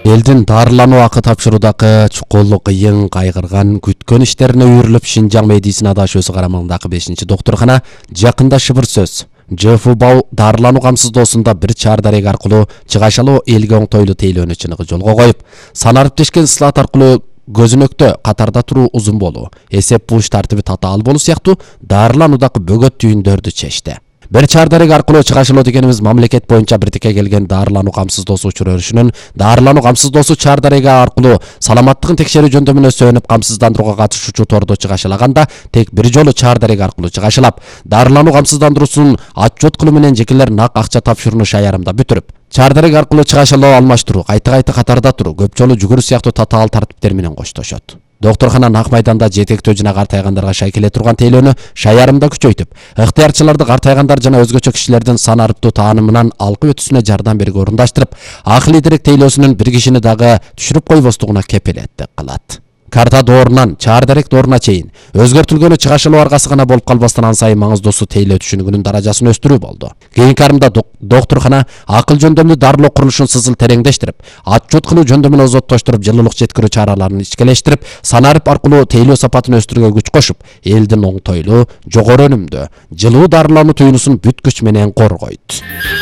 Элдин дарылануу акы тапшыруудагы чукуллук кыйын кайгырган күткөн иштерине үйрүлүп Шинжаң медицина дашөөсү карамагындагы 5-доктуркана жакында шыбыр сөз ЖФУ дарылануу камсыздоосунда бир чаар дарек аркылуу чыгашалуу элге оңтойлуу тейлөөнү чыныгы жолго коюп, санарып тешкен слат аркылуу көзүнөктө катарда туруу узун болуу, эсеп буш тартиби татаал болуу сыяктуу дарылануудагы бөгөт түйүндөрдү чечти. Бир чаар дарек аркылуу чыгашылоо дегенибиз мамлекет боюнча бирдикке келген дарылануу камсыздоосу учур өрүшүнүн дарылануу камсыздоосу чаар дареги аркылуу саламаттыгын текшерүү жөндөмүнө сөнүп камсыздандырууга катышуучу тордо чыгашалаганда тек бир жолу чаар дареги аркылуу чыгашалап, дарылануу камсыздандыруусун отчет кылуу менен жекелер нак акча тапшырууну шаярымда бүтүрүп, чаар дареги аркылуу чыгашалоо алмаштыруу, кайта катарда туруу, көп жолу жүгүрүү сыяктуу татаал тартиптер менен коштошот. Докторхана нак майданда жетектөө жана картайгандарга шайкеле турган тейлөөнү шаярымда күчөйтүп, ыктыярчыларды картайгандар жана өзгөчө кишилердин санарыптуу таанымынан алкы өтүсүнө жардам берүүгө орундаштырып, акыл идирек тейлөөсүнүн бир кишини дагы түшүрүп койбостугуна кепилеттик кылат. Карта доорунан чаар дарек дооруна чейин өзгөртүлгөнү чыгашылоо аргасы гана болуп калбастан ан сайын маңыздуусу тейлөө түшүнүгүнүн даражасын өстүрүү болду. Кийинки арымда докторхана акыл жөндөмдүү дарылоо курулушун сызыл тереңдештирип, отчет кылуу жөндөмүн озоттоштуруп, жылуулук жеткирүү чараларын ичкелештирип, санарып аркылуу тейлөө сапатын өстүрүүгө күч кошуп, элдин оңтойлуу, жогору өнүмдүү, жылуу дарылануу түйүнүсүн бүт күч менен коргойт.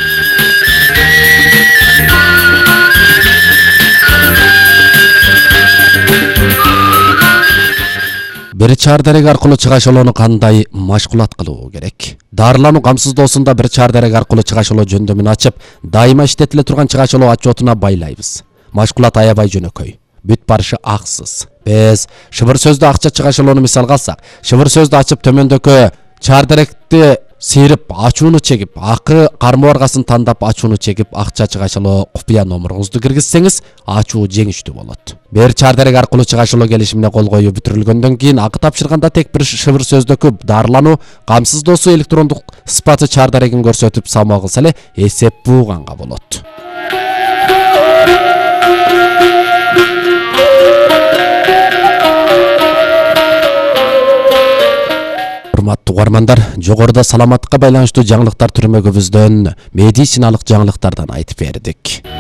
Бир чаар дарек аркылуу чыгашалоону кандай машкулат кылуу керек? Дарылануу камсыздоосунда бир чаар дарек аркылуу чыгашалоо жөндөмүн ачып, дайыма иштетиле турган чыгашалоо отчетуна байлайбыз. Машкулат аябай жөнөкөй. Бүт барышы аксыз. Биз шыбыр сөздө акча чыгашалоону мисалга алсак, шыбыр сөздү ачып төмөндөгү чаар даректи сыйрып, ачууну чегип, акы кармоо аргасын тандап ачууну чегип, акча чыгашалоо купуя номуруңузду киргизсеңиз, ачуу жеңиштүү болот. Бир чаар дарек аркылуу чыгашалоо келишимине кол коюу бүтүрүлгөндөн кийин акы тапшырганда тек бир шыбыр сөздөгү дарылануу камсыздоосу электрондук сыпаты чаар дарегин көрсөтүп самоо кылса эле эсеп бууганга болот. Урматтуу угармандар, жогоруда саламаттыкка байланыштуу жаңылыктар түрмөгүбүздөн медициналык жаңылыктардан айтып бердик.